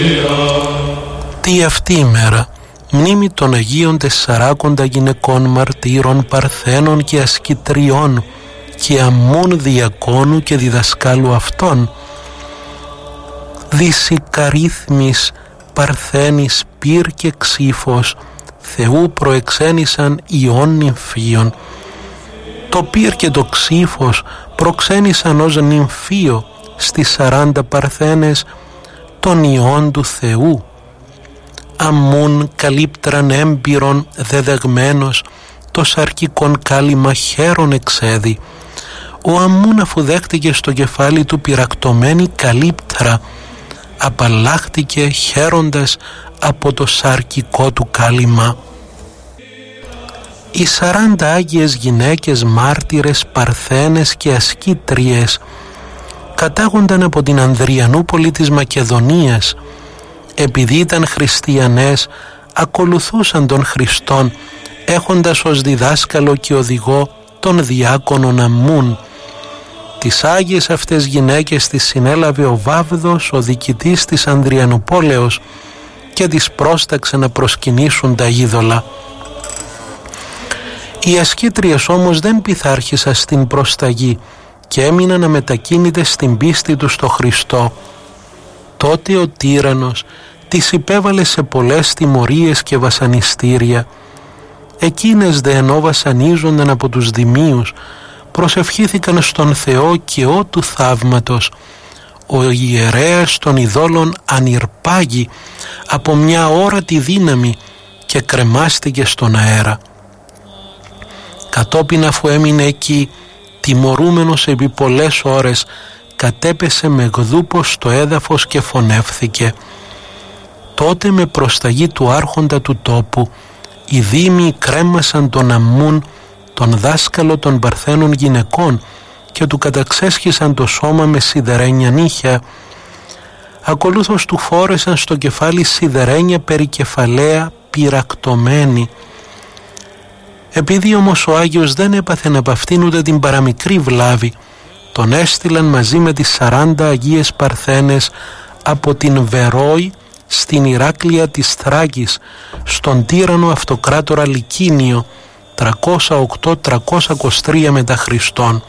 Τι αυτή η μέρα, μνήμη των Αγίων 40 γυναικών μαρτύρων, παρθένων και ασκητριών και αμμούν διακόνου και διδασκάλου αυτών, δυσικαρίθμης παρθένης πυρ και ξύφος, Θεού προεξένησαν ιών νυμφίων. Το πυρ και το ξύφος προξένησαν ως νυμφίο στις 40 παρθένες των ιών του Θεού. Αμμούν καλύπτραν έμπειρον δεδεγμένος, το σαρκικόν κάλυμα χέρον εξέδει. Ο Αμμούν, αφού δέχτηκε στο κεφάλι του πυρακτωμένη καλύπτρα, απαλλάχτηκε χαίροντας από το σαρκικό του κάλυμα. Οι 40 άγιες γυναίκες μάρτυρες, παρθένες και ασκήτριες κατάγονταν από την Ανδριανούπολη της Μακεδονίας. Επειδή ήταν χριστιανές, ακολουθούσαν τον Χριστόν, έχοντας ως διδάσκαλο και οδηγό τον διάκονον Αμμούν. Τις άγιες αυτές γυναίκες τις συνέλαβε ο Βάβδος, ο διοικητής της Ανδριανουπόλεως, και τις πρόσταξε να προσκυνήσουν τα είδωλα. Οι ασκήτριες όμως δεν πειθάρχησαν στην προσταγή και έμειναν αμετακίνητες στην πίστη τους στο Χριστό. Τότε ο τύραννος τις υπέβαλε σε πολλές τιμωρίες και βασανιστήρια. Εκείνες δε ενώ βασανίζονταν από τους δημίους, προσευχήθηκαν στον Θεό και ο του θαύματος. Ο ιερέας των ειδόλων ανηρπάγει από μια όρατη δύναμη και κρεμάστηκε στον αέρα. Κατόπιν, αφού έμεινε εκεί τιμωρούμενος επί πολλές ώρες, κατέπεσε με γδούπος στο έδαφος και φωνεύθηκε. Τότε με προσταγή του άρχοντα του τόπου οι δήμοι κρέμασαν τον Αμμούν, τον δάσκαλο των παρθένων γυναικών, και του καταξέσχισαν το σώμα με σιδερένια νύχια. Ακολούθως του φόρεσαν στο κεφάλι σιδερένια περικεφαλαία πυρακτωμένη. Επειδή όμως ο Άγιος δεν έπαθε να παυτήν ούτε την παραμικρή βλάβη, τον έστειλαν μαζί με τις 40 Αγίες Παρθένες από την Βερόη στην Ηράκλεια της Θράκης, στον τύραννο αυτοκράτορα Λικίνιο, 308-323 μετά Χριστόν.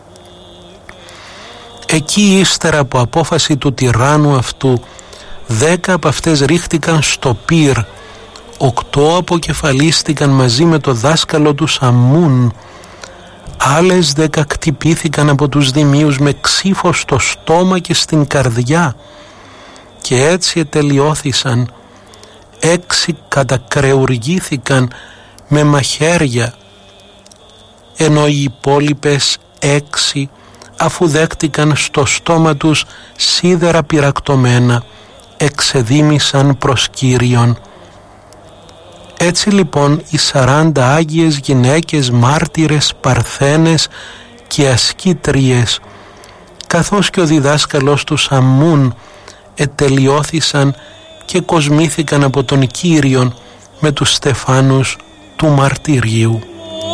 Εκεί, ύστερα από απόφαση του τυράννου αυτού, 10 από αυτές ρίχτηκαν στο πυρ, 8 αποκεφαλίστηκαν μαζί με το δάσκαλο του Αμμούν, άλλες 10 κτυπήθηκαν από τους δημίους με ξύφο στο στόμα και στην καρδιά, και έτσι ετελειώθησαν. 6 κατακρεουργήθηκαν με μαχαίρια, ενώ οι υπόλοιπες 6, αφού δέχτηκαν στο στόμα τους σίδερα πυρακτωμένα, εξεδίμησαν προς Κύριον. Έτσι λοιπόν οι 40 άγιες γυναίκες μάρτυρες, παρθένες και ασκήτριες, καθώς και ο διδάσκαλος τους Αμμούν, ετελειώθησαν και κοσμήθηκαν από τον Κύριον με τους στεφάνους του μαρτυρίου.